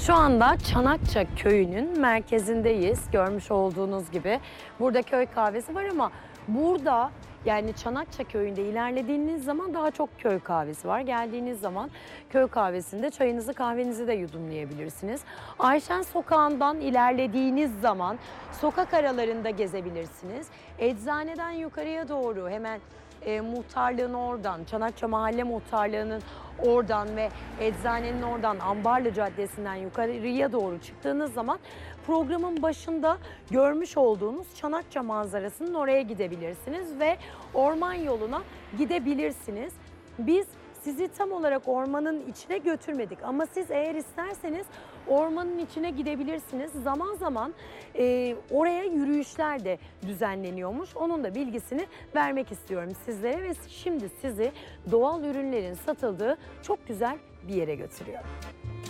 Şu anda Çanakça Köyü'nün merkezindeyiz. Görmüş olduğunuz gibi. Burada köy kahvesi var ama burada yani Çanakça Köyü'nde ilerlediğiniz zaman daha çok köy kahvesi var. Geldiğiniz zaman köy kahvesinde çayınızı kahvenizi de yudumlayabilirsiniz. Ayşen Sokağı'ndan ilerlediğiniz zaman sokak aralarında gezebilirsiniz. Eczaneden yukarıya doğru hemen muhtarlığın oradan, Çanakça Mahalle Muhtarlığı'nın oradan ve eczanenin oradan Ambarlı Caddesi'nden yukarıya doğru çıktığınız zaman programın başında görmüş olduğunuz Çanakça manzarasının oraya gidebilirsiniz ve orman yoluna gidebilirsiniz. Biz sizi tam olarak ormanın içine götürmedik ama siz eğer isterseniz ormanın içine gidebilirsiniz. Zaman zaman oraya yürüyüşler de düzenleniyormuş. Onun da bilgisini vermek istiyorum sizlere ve şimdi sizi doğal ürünlerin satıldığı çok güzel bir yere götürüyorum.